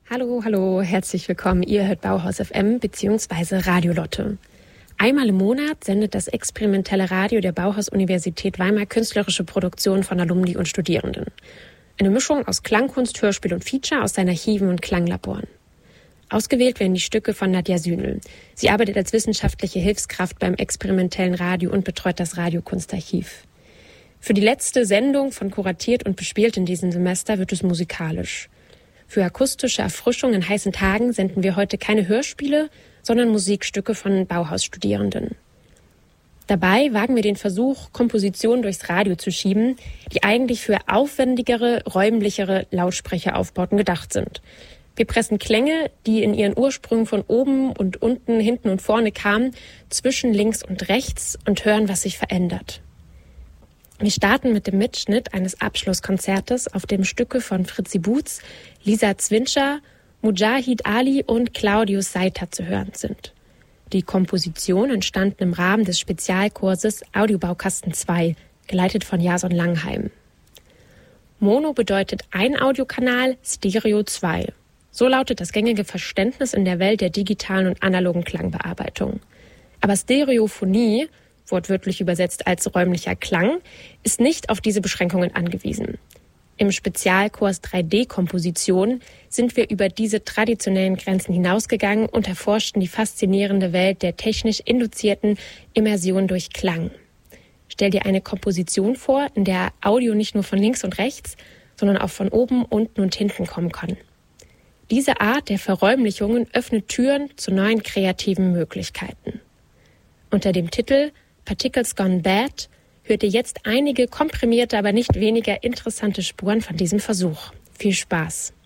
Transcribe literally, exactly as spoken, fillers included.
Hallo, hallo, herzlich willkommen. Ihr hört Bauhaus F M bzw. Radio Lotte. Einmal im Monat sendet das experimentelle Radio der Bauhaus-Universität Weimar künstlerische Produktionen von Alumni und Studierenden. Eine Mischung aus Klangkunst, Hörspiel und Feature aus seinen Archiven und Klanglaboren. Ausgewählt werden die Stücke von Nadja Sühnel. Sie arbeitet als wissenschaftliche Hilfskraft beim experimentellen Radio und betreut das Radiokunstarchiv. Für die letzte Sendung von Kuratiert und Bespielt in diesem Semester wird es musikalisch. Für akustische Erfrischung in heißen Tagen senden wir heute keine Hörspiele, sondern Musikstücke von Bauhaus-Studierenden. Dabei wagen wir den Versuch, Kompositionen durchs Radio zu schieben, die eigentlich für aufwendigere, räumlichere Lautsprecheraufbauten gedacht sind. Wir pressen Klänge, die in ihren Ursprüngen von oben und unten, hinten und vorne kamen, zwischen links und rechts und hören, was sich verändert. Wir starten mit dem Mitschnitt eines Abschlusskonzertes, auf dem Stücke von Fritzi Boots, Lisa Zwinscher, Mujahid Ali und Claudius Seiter zu hören sind. Die Komposition entstand im Rahmen des Spezialkurses Audiobaukasten zwei, geleitet von Jason Langheim. Mono bedeutet ein Audiokanal, Stereo zwei. So lautet das gängige Verständnis in der Welt der digitalen und analogen Klangbearbeitung. Aber Stereophonie, wortwörtlich übersetzt als räumlicher Klang, ist nicht auf diese Beschränkungen angewiesen. Im Spezialkurs drei D-Komposition sind wir über diese traditionellen Grenzen hinausgegangen und erforschten die faszinierende Welt der technisch induzierten Immersion durch Klang. Stell dir eine Komposition vor, in der Audio nicht nur von links und rechts, sondern auch von oben, unten und hinten kommen kann. Diese Art der Verräumlichungen öffnet Türen zu neuen kreativen Möglichkeiten. Unter dem Titel Particles Gone Bad hört ihr jetzt einige komprimierte, aber nicht weniger interessante Spuren von diesem Versuch. Viel Spaß!